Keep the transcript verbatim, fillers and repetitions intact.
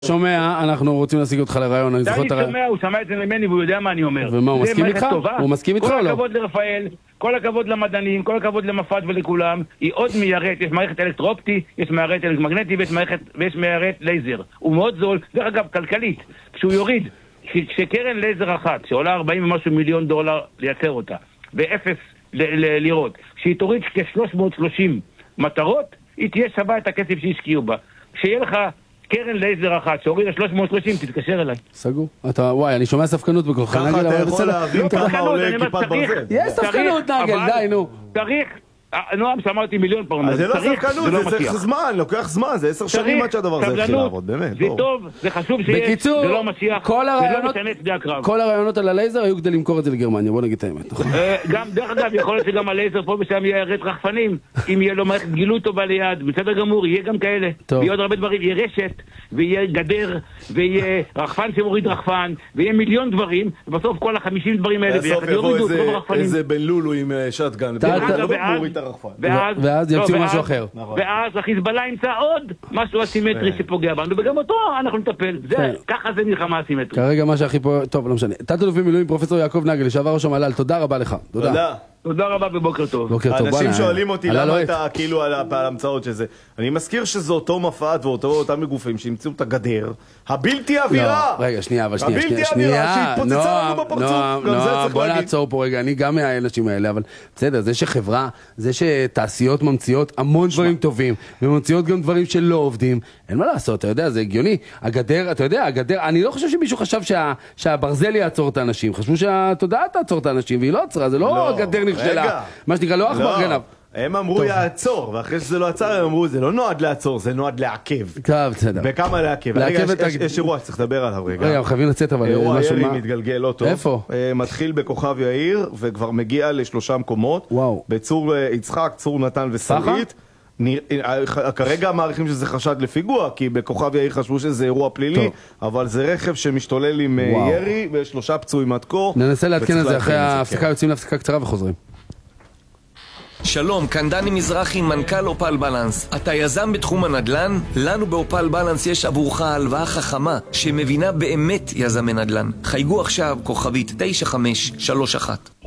שומע, אנחנו רוצים להשיג אותך לרעיון. דני שומע, הוא שמע את זה ממני והוא יודע מה אני אומר. ומה, הוא מסכים איתך? הוא מסכים איתך או לא? כל הכבוד לרפאל, כל הכבוד למדענים, כל הכבוד למפת ולכולם. היא עוד מיירט, יש מערכת אלקטרופטי, יש מערכת אלקטרומגנטי ויש מערכת לייזר. הוא מאוד זול, דרך אגב, כלכלית. כשהוא יוריד, כשקרן לייזר אחת, שעולה ארבעים ומשהו מיליון דולר לייצר אותה, באפס לירות, כשהיא תוריד כ-שלוש מאות ושלושים מטרות, היא תהיה שווה את הכסף שהשקיעו בה. כשיהיה לך קרן לייזר אחת שהורידה שלוש מאות ושלושים, תתקשר אליי. סגור. אתה, וואי, אני שומע ספקנות בכוחך. ככה אתה יכול להבין כמה עולה כיפת ברזל. יש ספקנות, נגל, די, נו. צריך, נועם שמעתי מיליון פעם. אז זה לא ספקנות, זה צריך זמן, לוקח זמן, זה עשר שנים עד שהדבר הזה התחיל לעבוד, באמת. זה טוב, זה חשוב שיש, זה לא משיח, זה לא משנה את שדה הקרב. כל הרעיונות על הלייזר היו כדי למכור את זה לגרמניה, בוא נגיד את האמת. גם, דרך אגב, יכול להיות שגם הלייזר פה ושם יהיה רט רחפנים, אם יהיה לו מערכת גילוי טובה ליד, בסדר גמור, יהיה גם כאלה. ויהיה עוד הרבה דברים, יהיה רשת, ויהיה גדר, ויהיה רחפן שמוריד רחפן, ויהיה מיליון דברים, ובסוף כל החמישים דברים האלה ביחד יורידו את רוב הרחפנים. איזה בן לולו עם שטגן, מוריד את הרחפן. ואז ימציאו משהו אחר. ואז החיזבאללה ימצא עוד משהו אסימטרי שפוגע בנו, וגם אותו אנחנו נטפל. ככה זה מלחמה אסימטרית. כרגע מה שהכי פה, טוב, לא משנה. תת-אלוף במילואים פרופסור יעקב נגל, לשעבר ראש המל"ל, תודה רבה לך. תודה. תודה רבה ובוקר טוב. בוקר טוב. אנשים שואלים אותי למה אתה כאילו על ההמצאות של זה. אני מזכיר שזה אותו מפעד ואותם גופים שהמציאו את הגדר הבלתי אווירה. רגע, שנייה, אבל שנייה. הבלתי אווירה שהתפוצצה לנו בפרצוף. נועם, בוא נעצור פה רגע. אני גם מהאנשים האלה, אבל בסדר, זה שחברה, זה שתעשיות ממציאות המון דברים טובים, וממציאות גם דברים שלא עובדים, אין מה לעשות, אתה יודע, זה הגיוני. הגדר, אתה יודע, הגדר, אני לא חושב שמישהו חשב שהברזל יעצור את האנשים. חשבו שהתודעה תעצור את האנשים, והיא לא עצרה, זה לא הגדר נכשלה. מה שנקרא, לא אכבר גנב. הם אמרו יעצור, ואחרי שזה לא עצר, הם אמרו, זה לא נועד לעצור, זה נועד לעכב. טוב, בסדר. בכמה לעכב. רגע, יש אירוע שצריך לדבר עליו רגע. רגע, חייבים לצאת, אבל אירוע ירי מתגלגל לא טוב. איפה? מתחיל בכוכב יאיר, וכבר מגיע לשלושה מקומות. וואו. בצור יצחק, צור נתן ושרית. כרגע מעריכים שזה חשד לפיגוע, כי בכוכב יאיר חשבו שזה אירוע פלילי, אבל זה רכב שמשתולל עם ירי, ושלושה פצועים עד כה. ננסה להתקן את זה אחרי ההפסקה, יוצאים להפסקה קצרה וחוזרים. שלום, כאן דני מזרחי, מנכ"ל אופל בלנס. אתה יזם בתחום הנדל"ן? לנו באופל בלנס יש עבורך הלוואה חכמה שמבינה באמת יזמי נדל"ן. חייגו עכשיו כוכבית תשע חמש שלוש אחת.